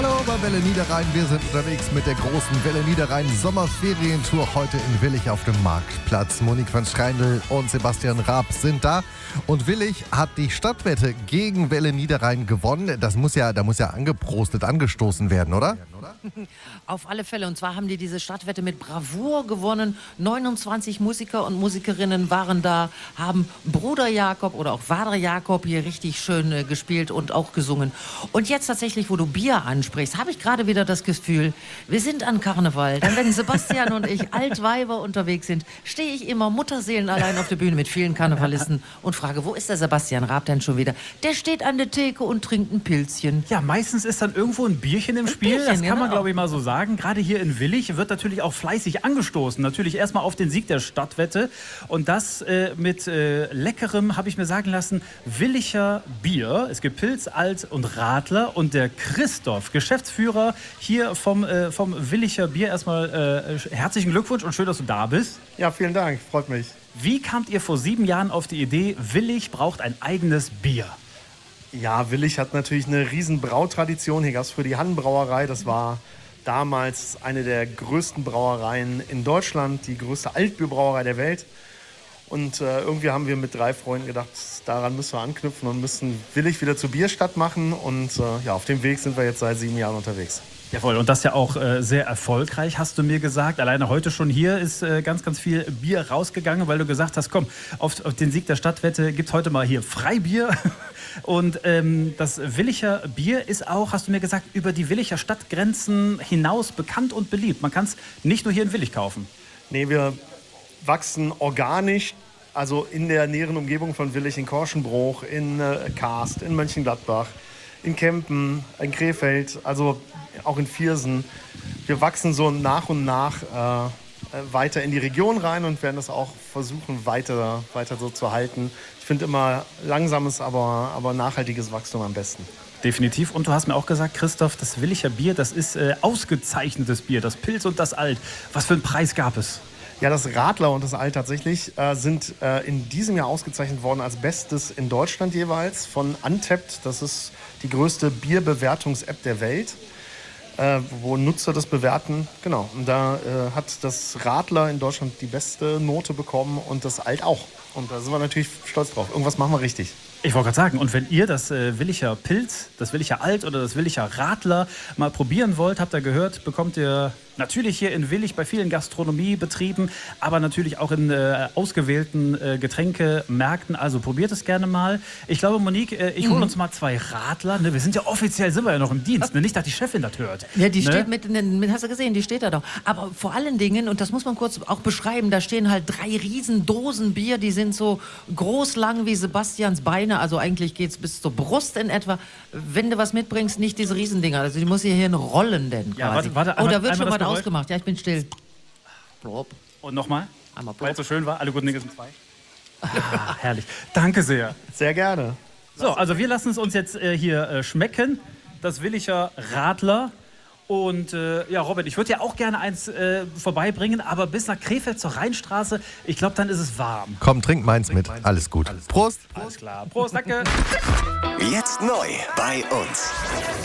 Hallo bei Welle Niederrhein. Wir sind unterwegs mit der großen Welle Niederrhein Sommerferientour heute in Willich auf dem Marktplatz. Monique van Streindl und Sebastian Raab sind da. Und Willich hat die Stadtwette gegen Welle Niederrhein gewonnen. Da muss ja angestoßen werden, oder? Auf alle Fälle. Und zwar haben die diese Stadtwette mit Bravour gewonnen. 29 Musiker und Musikerinnen waren da, haben Bruder Jakob oder auch Vater Jakob hier richtig schön gespielt und auch gesungen. Und jetzt tatsächlich, wo du Bier ansprichst, habe ich gerade wieder das Gefühl, wir sind an Karneval. Denn wenn Sebastian und ich Altweiber unterwegs sind, stehe ich immer Mutterseelen allein auf der Bühne mit vielen Karnevalisten und frage, wo ist der Sebastian Raab denn schon wieder? Der steht an der Theke und trinkt ein Pilzchen. Ja, meistens ist dann irgendwo ein Bierchen im Spiel. Bierchen, das kann man, glaube ich, mal so sagen. Gerade hier in Willich wird natürlich auch fleißig angestoßen. Natürlich erstmal auf den Sieg der Stadtwette. Und das mit leckerem, habe ich mir sagen lassen, Willicher Bier. Es gibt Pilz, Alt und Radler. Und der Christoph, Geschäftsführer hier vom Willicher Bier. Erstmal herzlichen Glückwunsch und schön, dass du da bist. Ja, vielen Dank. Freut mich. Wie kamt ihr vor 7 Jahren auf die Idee, Willich braucht ein eigenes Bier? Ja, Willich hat natürlich eine riesen Brautradition. Hier gab es früher die Hannenbrauerei. Das war damals eine der größten Brauereien in Deutschland, die größte Altbierbrauerei der Welt. Und irgendwie haben wir mit 3 Freunden gedacht, daran müssen wir anknüpfen und müssen Willich wieder zur Bierstadt machen. Und auf dem Weg sind wir jetzt seit 7 Jahren unterwegs. Jawohl, und das ja auch sehr erfolgreich, hast du mir gesagt. Alleine heute schon hier ist ganz, ganz viel Bier rausgegangen, weil du gesagt hast, komm, auf den Sieg der Stadtwette gibt es heute mal hier Freibier. Und das Willicher Bier ist auch, hast du mir gesagt, über die Willicher Stadtgrenzen hinaus bekannt und beliebt. Man kann es nicht nur hier in Willich kaufen. Nee, wir wachsen organisch, also in der näheren Umgebung von Willich, in Korschenbruch, in Karst, in Mönchengladbach, in Kempen, in Krefeld, also auch in Viersen. Wir wachsen so nach und nach weiter in die Region rein und werden das auch versuchen, weiter so zu halten. Ich finde immer langsames, aber nachhaltiges Wachstum am besten. Definitiv. Und du hast mir auch gesagt, Christoph, das Willicher Bier, das ist ausgezeichnetes Bier, das Pilz und das Alt. Was für einen Preis gab es? Ja, das Radler und das Alt tatsächlich sind in diesem Jahr ausgezeichnet worden als Bestes in Deutschland jeweils von Untappd. Das ist die größte Bierbewertungs-App der Welt, wo Nutzer das bewerten. Genau, und da hat das Radler in Deutschland die beste Note bekommen und das Alt auch. Und da sind wir natürlich stolz drauf. Irgendwas machen wir richtig. Ich wollte gerade sagen, und wenn ihr das Willicher Pilz, das Willicher Alt oder das Willicher Radler mal probieren wollt, habt ihr gehört, bekommt ihr natürlich hier in Willich bei vielen Gastronomiebetrieben, aber natürlich auch in ausgewählten Getränkemärkten. Also probiert es gerne mal. Ich glaube, Monique, ich hole uns mal 2 Radler. Ne, wir sind ja offiziell, sind wir ja noch im Dienst. Ne? Nicht, dass die Chefin das hört. Ja, die steht mit, hast du gesehen, die steht da doch. Aber vor allen Dingen, und das muss man kurz auch beschreiben, da stehen halt 3 riesen Dosen Bier, die sind so groß lang wie Sebastians Beine, also eigentlich geht es bis zur Brust in etwa. Wenn du was mitbringst, nicht diese Riesendinger, also die muss hier hin rollen denn quasi. Ja, warte, oh, da wird einmal schon was Geräusch ausgemacht. Ja, ich bin still. Plop. Und nochmal, Einmal weil es so schön war. Alle guten Dinge sind 2. Ah, herrlich. Danke sehr. Sehr gerne. So, also wir lassen es uns jetzt hier schmecken. Das Willicher Radler. Und ja, Robert, ich würde ja auch gerne eins vorbeibringen, aber bis nach Krefeld zur Rheinstraße, ich glaube, dann ist es warm. Komm, trink meins mit. Alles gut. Prost. Alles klar. Prost, danke. Jetzt neu bei uns.